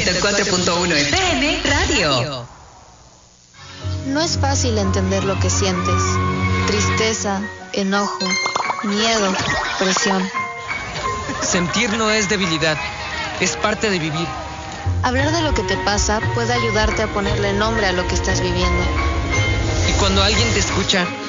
104.1 FM Radio. No es fácil entender lo que sientes. Tristeza, enojo, miedo, presión. Sentir no es debilidad, es parte de vivir. Hablar de lo que te pasa puede ayudarte a ponerle nombre a lo que estás viviendo. Y cuando alguien te escucha,